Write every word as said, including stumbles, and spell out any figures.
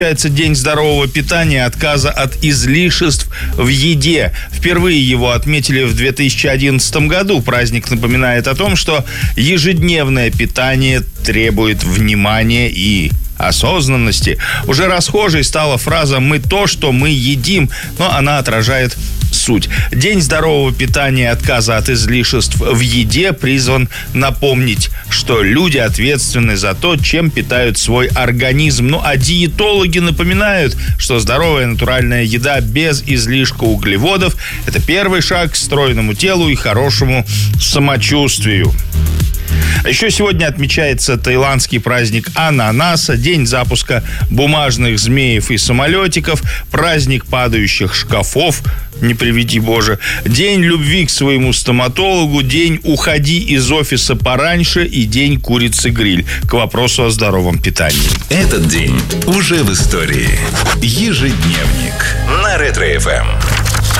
День здорового питания, отказа от излишеств в еде. Впервые его отметили в две тысячи одиннадцатом году. Праздник напоминает о том, что ежедневное питание требует внимания и осознанности. Уже расхожей стала фраза «мы то, что мы едим», но она отражает суть. День здорового питания, отказа от излишеств в еде призван напомнить, что люди ответственны за то, чем питают свой организм. Ну а диетологи напоминают, что здоровая натуральная еда без излишка углеводов – это первый шаг к стройному телу и хорошему самочувствию. А еще сегодня отмечается таиландский праздник ананаса, день запуска бумажных змеев и самолетиков, праздник падающих шкафов, не приведи Боже, день любви к своему стоматологу, день уходи из офиса пораньше и день курицы-гриль. К вопросу о здоровом питании. Этот день уже в истории. Ежедневник на Ретро-эф эм.